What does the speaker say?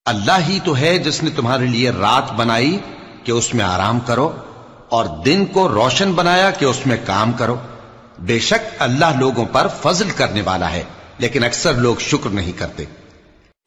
अल्लाह ही तो है जिसने तुम्हारे लिए रात बनाई कि उसमें आराम करो और दिन को रोशन बनाया कि उसमें काम करो। बेशक अल्लाह लोगों पर फजल करने वाला है, लेकिन अक्सर लोग शुक्र नहीं करते।